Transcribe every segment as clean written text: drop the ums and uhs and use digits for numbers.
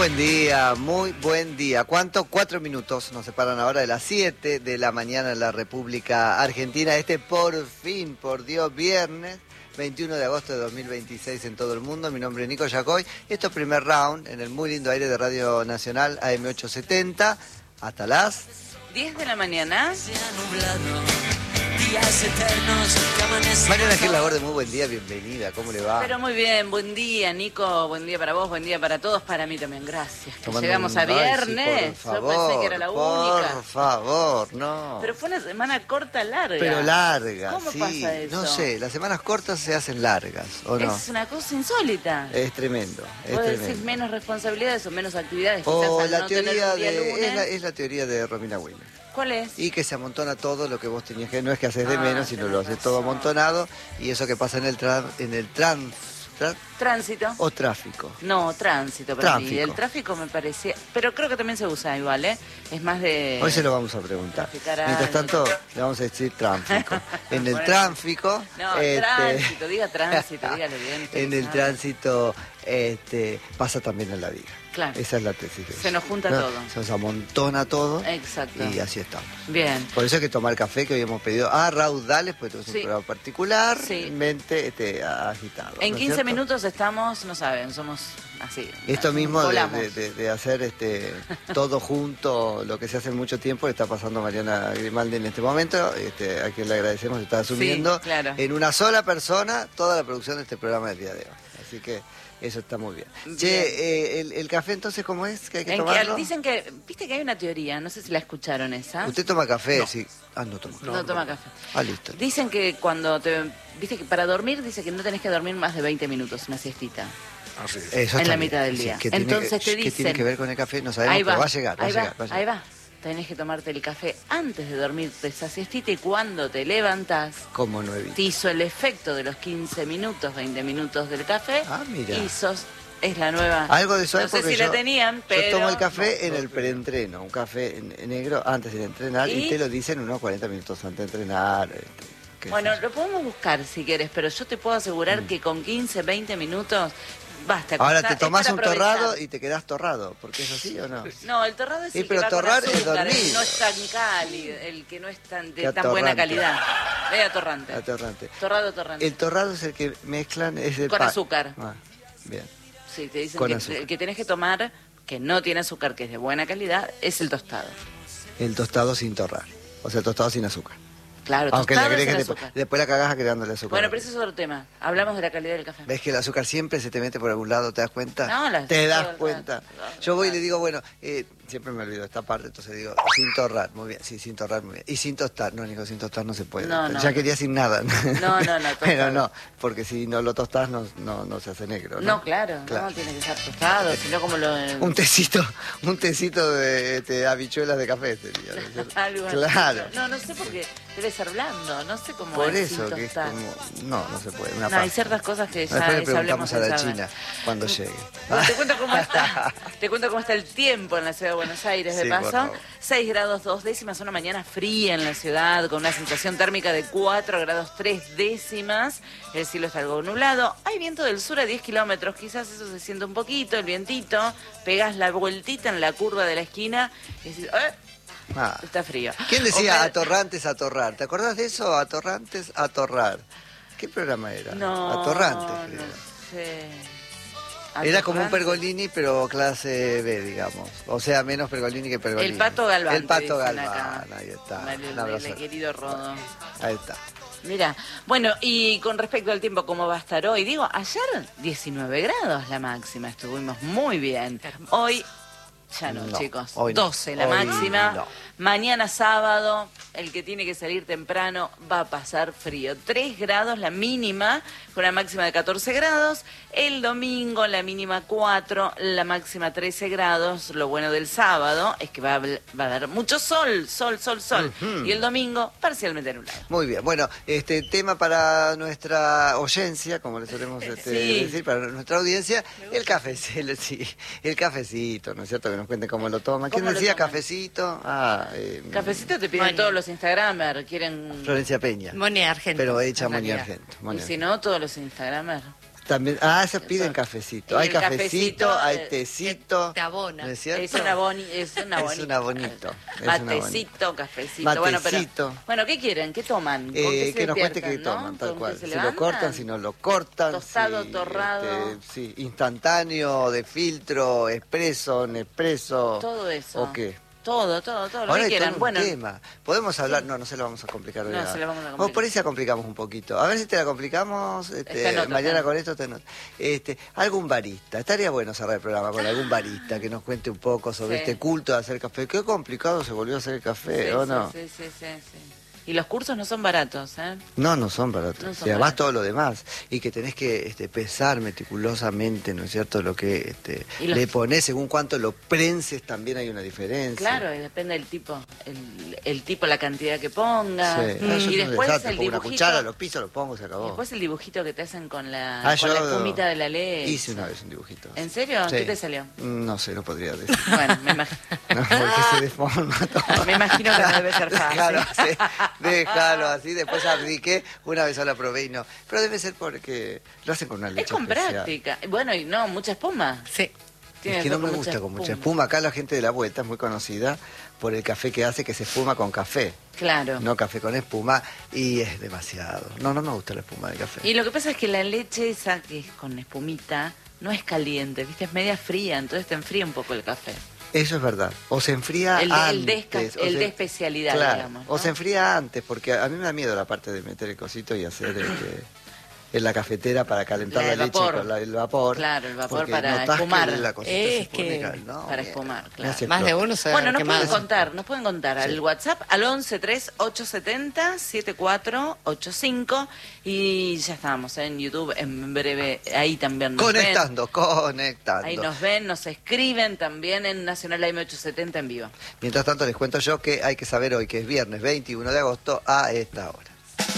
buen día, muy buen día. ¿Cuánto? 4 minutos nos separan ahora de las 7 de la mañana en la República Argentina. Por fin, por Dios, viernes 21 de agosto de 2026 en todo el mundo. Mi nombre es Nico Yacoy. Esto es primer round en el muy lindo aire de Radio Nacional AM870 hasta las 10 de la mañana. Mariana Gil Laborde, muy buen día, bienvenida, ¿cómo le va? Pero muy bien, buen día Nico, buen día para vos, buen día para todos, para mí también, gracias. Tomando Llegamos a viernes, sí, por yo favor, pensé que era la única. Por favor, no. Pero fue una semana corta, larga. Pero larga, ¿Cómo sí. pasa eso? No sé, las semanas cortas se hacen largas, ¿o no? Es una cosa insólita. Es tremendo, es Vos tremendo. decís menos responsabilidades o menos actividades. O quizás al la no teoría tener un día de... lunes. Es la teoría de Romina Williams. ¿Cuál es? Y que se amontona todo lo que vos tenías que... No es que haces de menos, sino tenés lo haces razón. todo amontonado. Y eso que pasa en el Tránsito. o tráfico. No, tránsito para mí. Tráfico. El tráfico me parecía... Pero creo que también se usa igual, ¿eh? Es más de... Hoy se lo vamos a preguntar. traficar Mientras algo. tanto, le vamos a decir tráfico. En el Bueno, tráfico... No, tránsito, dígalo bien. En el tránsito pasa también en la vida. Claro. Esa es la tesis. Se nos junta todo. Se nos amontona todo. Exacto. Y así estamos. Bien. Por eso hay que tomar café, que hoy hemos pedido a raudales, porque tenemos Sí. un programa particular, Sí. mente agitado. En ¿no es 15 cierto? minutos estamos, no saben, somos así. Esto mismo volamos. de hacer todo junto, lo que se hace en mucho tiempo, le está pasando a Mariana Grimaldi en este momento, a quien le agradecemos, está asumiendo Sí, claro. en una sola persona toda la producción de este programa del día de hoy. Así que eso está muy bien. Bien. Che, el café entonces, ¿cómo es? ¿Que hay que tomarlo? Dicen que, viste que hay una teoría, no sé si la escucharon esa. ¿Usted toma café? Sí. Ah, no toma. No toma café. Ah, listo. Dicen que viste que para dormir, dice que no tenés que dormir más de 20 minutos, una siestita. Eso en está la bien. mitad del Sí, día. ¿qué tiene Entonces te ¿qué tiene dicen- que ver con el café? No sabemos, Ahí va, pero va a llegar, ahí va. Tenés que tomarte el café antes de dormirte esa siestita y cuando te levantás, ¿Cómo no evito? te hizo el efecto de los 15 minutos, 20 minutos del café. Ah, mira. Es la nueva. Algo de eso No hay sé porque si la tenían, pero... yo tomo el café no. en el preentreno, un café negro antes de entrenar y ¿Y? te lo dicen unos 40 minutos antes de entrenar. qué Bueno, sé yo. lo podemos buscar si quieres, pero yo te puedo asegurar que con 15, 20 minutos basta. Ahora está- te es tomás para un aprovechar. torrado y te quedás torrado, porque es así o no. No, el torrado es Sí, el pero que va torrar con es azúcar, el dormir. que no es tan cálido, el que no es tan de Qué tan buena atorrante. calidad. Es atorrante. Atorrante. Torrado, torrante. El torrado es el que mezclan, es el Con pan. azúcar. Ah, bien. Sí, te dicen Con que azúcar. el que tenés que tomar, que no tiene azúcar, que es de buena calidad, es el tostado. El tostado sin torrar, o sea, el tostado sin azúcar. Claro, Aunque le tostado es agregues el después, azúcar. después la cagás agregándole azúcar. Bueno, pero ese es otro tema. Hablamos de la calidad del café. ¿Ves que el azúcar siempre se te mete por algún lado? ¿Te das cuenta? No, ¿Te das todo el cuenta? rato, todo el Yo voy y le rato. digo, bueno, siempre me olvido esta parte, entonces digo, sin torrar, muy bien, sí, sin torrar, muy bien. Y sin tostar, no, Nico, sin tostar no se puede. No, no. Ya quería sin nada. No, Pero tostado. no, porque si no lo tostás no se hace negro, ¿no? No, claro, no, tiene que ser tostado, sino como lo... Un tecito de habichuelas de café sería, ¿no es cierto? Algo así. Claro. No sé por qué debe ser blando, no sé cómo Por es eso, sin que es tostar. como... No se puede, una No, hay pasta. ciertas cosas que ya Después le es, preguntamos hablemos a en la saber. China cuando llegue. Bueno, te cuento cómo está. Te cuento cómo está el tiempo en la ciudad de Buenos Aires, de Sí, por paso. favor. 6 grados 2 décimas, una mañana fría en la ciudad, con una sensación térmica de 4 grados 3 décimas. El cielo está algo nublado. Hay viento del sur a 10 kilómetros, quizás eso se siente un poquito, el vientito. Pegas la vueltita en la curva de la esquina y decís, Ah. está frío. ¿Quién decía Ojalá- atorrantes, atorrar? ¿Te acordás de eso? Atorrantes, atorrar. ¿Qué programa era? No, Atorrantes, no creo. sé. Era como un Atorrantes. Pergolini, pero clase B, digamos. O sea, menos Pergolini que Pergolini. El Pato Galván. El Pato te dicen Galván, acá. ahí está. El Un abrazo. querido Rodo. Ahí está. Mira, bueno, y con respecto al tiempo, ¿cómo va a estar hoy? Digo, ayer 19 grados la máxima, estuvimos muy bien. Hoy, ya no, No, chicos, hoy no. 12 la Hoy máxima. no. Mañana sábado, el que tiene que salir temprano va a pasar frío. 3 grados la mínima, con una máxima de 14 grados. El domingo la mínima 4, la máxima 13 grados. Lo bueno del sábado es que va a haber mucho sol. Ujú. Y el domingo parcialmente nublado. Muy bien. Bueno, tema para nuestra oyencia, como le solemos Sí. decir, para nuestra audiencia, el cafecito, sí, el cafecito, ¿no es cierto? Que nos cuenten cómo lo toman. ¿Quién ¿Cómo lo decía toman? cafecito? Cafecito te piden todos los Instagramers, quieren... Florencia Peña. Moni Argento. Pero hecha en Moni realidad. Argento. Y Moni si no, todos los Instagramers. También, se piden cafecito. Hay el cafecito, hay cafecito, tecito. te abona. ¿No es cierto? Es un abonito. Es un abonito. Matecito, cafecito. Matecito. Bueno, ¿qué quieren? ¿Qué toman? ¿Con qué se Que nos cuente despiertan, qué toman, no? tal ¿Con qué cual. se Si lo levantan? cortan, si no lo cortan. Tostado, si, torrado. sí, instantáneo, de filtro, expreso, Nespresso. Todo eso. ¿O qué? Todo, lo Ahora que hay quieran. todo un Bueno, tema. Podemos hablar, sí. no se lo vamos a complicar hoy. No, se lo vamos a complicar. Vos por ahí se la complicamos un poquito. A ver si te la complicamos, mañana con esto te noto. Algún barista. Estaría bueno cerrar el programa con algún barista que nos cuente un poco sobre Sí. este culto de hacer café. Qué complicado se volvió a hacer el café, Sí, ¿o sí, no? sí. Y los cursos no son baratos, ¿eh? No son baratos. No son Y además baratos. todo lo demás. Y que tenés que pesar meticulosamente, ¿no es cierto? Lo que Y los- le ponés, según cuánto lo prenses, también hay una diferencia. Claro, y depende del tipo, el tipo, la cantidad que pongas. Sí. Eso es Y un después desastre, el pongo una dibujito. cuchara, lo piso, lo pongo, se acabó. Después el dibujito que te hacen con la yo espumita de la leche. hice una vez un dibujito. ¿En serio? Sí. ¿Qué te salió? No sé, no podría decir. Bueno, me imagino. No, porque se deforma todo. Me imagino que no debe ser Déjalo fácil. así, déjalo así, después abdiqué, una vez sola probé y no. Pero debe ser porque lo hacen con una leche Es con especial. práctica. Bueno, y no, mucha espuma. Sí. Tiene Es que ser no me con gusta con mucha espuma. Acá la gente de la vuelta es muy conocida por el café que hace, que se espuma con café. Claro. No café con espuma, y es demasiado. No me gusta la espuma del café. Y lo que pasa es que la leche esa que es con espumita no es caliente, ¿viste? Es media fría, entonces te enfría un poco el café. Eso es verdad. O se enfría El antes. de especialidad, claro, digamos, ¿no? O se enfría antes, porque a mí me da miedo la parte de meter el cosito y hacer en la cafetera para calentar La la, del leche vapor. con el vapor. Claro, el vapor porque para notás espumar. que la cosita se Es pone que para espumar, me claro. hace Más de flor. uno se Bueno, nos quemado. pueden contar al WhatsApp al 1138707485 y ya estamos en YouTube en breve, ahí también nos Conectando. ven. Ahí nos ven, nos escriben también en Nacional AM870 en vivo. Mientras tanto les cuento yo que hay que saber hoy que es viernes 21 de agosto a esta hora.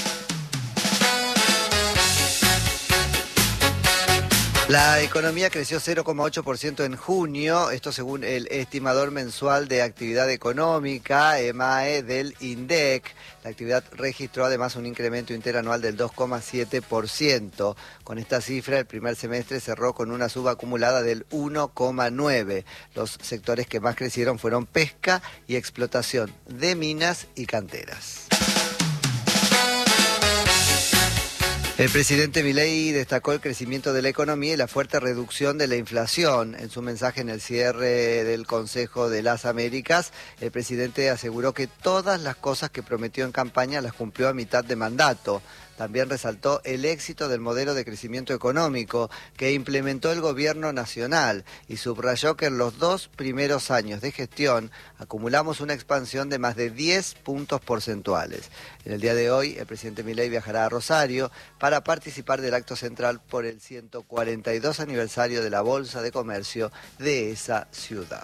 La economía creció 0,8% en junio, esto según el estimador mensual de actividad económica, EMAE, del INDEC. La actividad registró además un incremento interanual del 2,7%. Con esta cifra, el primer semestre cerró con una suba acumulada del 1,9%. Los sectores que más crecieron fueron pesca y explotación de minas y canteras. El presidente Milei destacó el crecimiento de la economía y la fuerte reducción de la inflación. En su mensaje en el cierre del Consejo de las Américas, el presidente aseguró que todas las cosas que prometió en campaña las cumplió a mitad de mandato. También resaltó el éxito del modelo de crecimiento económico que implementó el gobierno nacional y subrayó que en los 2 primeros años de gestión acumulamos una expansión de más de 10 puntos porcentuales. En el día de hoy, el presidente Milei viajará a Rosario para participar del acto central por el 142 aniversario de la Bolsa de Comercio de esa ciudad.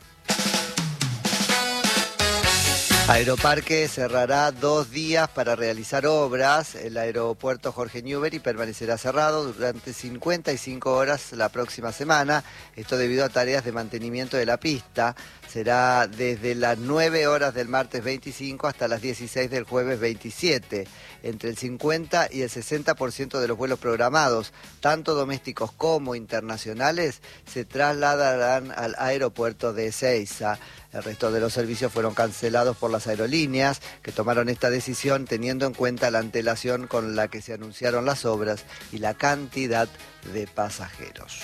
Aeroparque cerrará 2 días para realizar obras. El aeropuerto Jorge Newbery permanecerá cerrado durante 55 horas la próxima semana. Esto debido a tareas de mantenimiento de la pista. Será desde las 9 horas del martes 25 hasta las 16 del jueves 27. Entre el 50 y el 60% de los vuelos programados, tanto domésticos como internacionales, se trasladarán al aeropuerto de Ezeiza. El resto de los servicios fueron cancelados por las aerolíneas, que tomaron esta decisión teniendo en cuenta la antelación con la que se anunciaron las obras y la cantidad de pasajeros.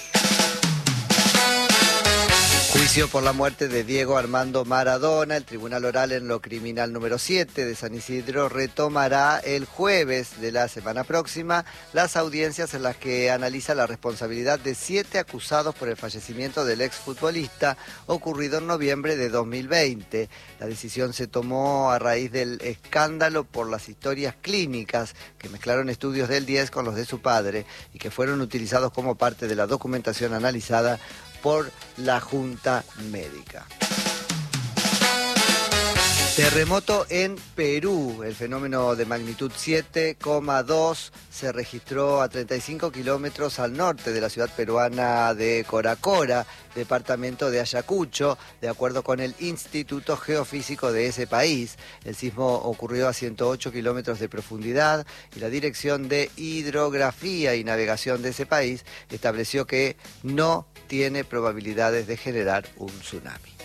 Juicio por la muerte de Diego Armando Maradona. El Tribunal Oral en lo Criminal número 7 de San Isidro retomará el jueves de la semana próxima las audiencias en las que analiza la responsabilidad de 7 acusados por el fallecimiento del exfutbolista ocurrido en noviembre de 2020. La decisión se tomó a raíz del escándalo por las historias clínicas que mezclaron estudios del 10 con los de su padre y que fueron utilizados como parte de la documentación analizada por la Junta Médica. Terremoto en Perú. El fenómeno de magnitud 7,2 se registró a 35 kilómetros al norte de la ciudad peruana de Coracora, departamento de Ayacucho, de acuerdo con el Instituto Geofísico de ese país. El sismo ocurrió a 108 kilómetros de profundidad y la Dirección de Hidrografía y Navegación de ese país estableció que no tiene probabilidades de generar un tsunami.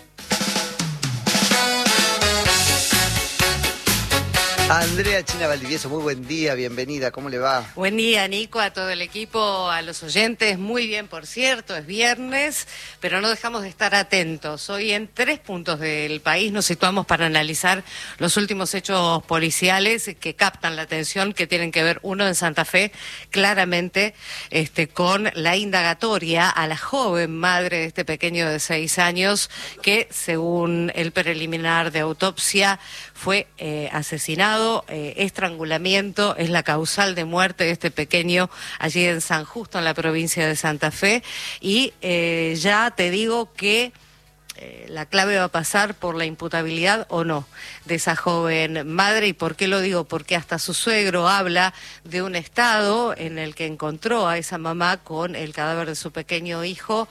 Andrea China Valdivieso, muy buen día, bienvenida, ¿cómo le va? Buen día, Nico, a todo el equipo, a los oyentes. Muy bien, por cierto, es viernes, pero no dejamos de estar atentos. Hoy en 3 puntos del país nos situamos para analizar los últimos hechos policiales que captan la atención, que tienen que ver, uno en Santa Fe, claramente con la indagatoria a la joven madre de este pequeño de 6 años que, según el preliminar de autopsia, fue asesinado. Estrangulamiento es la causal de muerte de este pequeño allí en San Justo, en la provincia de Santa Fe, y ya te digo que la clave va a pasar por la imputabilidad o no de esa joven madre. ¿Y por qué lo digo? Porque hasta su suegro habla de un estado en el que encontró a esa mamá con el cadáver de su pequeño hijo,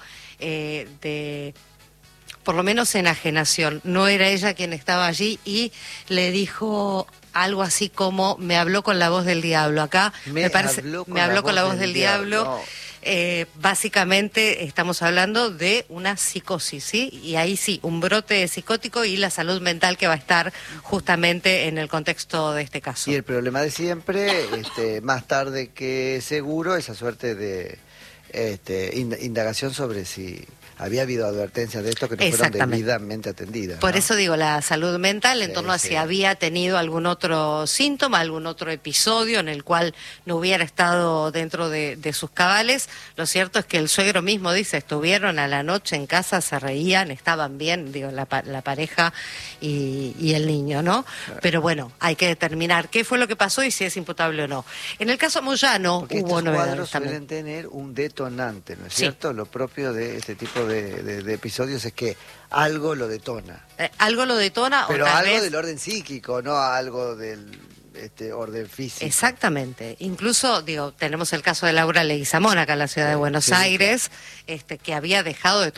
por lo menos enajenación. No era ella quien estaba allí, y le dijo algo así como: me habló con la voz del diablo. Acá me habló con la voz del diablo. No. Básicamente estamos hablando de una psicosis, ¿sí? Y ahí sí, un brote psicótico y la salud mental que va a estar justamente en el contexto de este caso. Y el problema de siempre, más tarde que seguro, esa suerte de indagación sobre si había habido advertencias de esto que no fueron debidamente atendidas, ¿no? Por eso digo, la salud mental en torno a si había tenido algún otro síntoma, algún otro episodio en el cual no hubiera estado dentro de sus cabales. Lo cierto es que el suegro mismo dice, estuvieron a la noche en casa, se reían, estaban bien, digo, la pareja y el niño, ¿no? Claro. Pero bueno, hay que determinar qué fue lo que pasó y si es imputable o no. En el caso Moyano hubo novedades también. Suelen tener un detonante, ¿no es cierto? Lo propio de este tipo de episodios es que algo lo detona. Algo lo detona, pero o tal algo vez del orden psíquico, no algo del orden físico. Exactamente. Incluso, digo, tenemos el caso de Laura Leguizamón acá en la ciudad de Buenos Aires, que había dejado de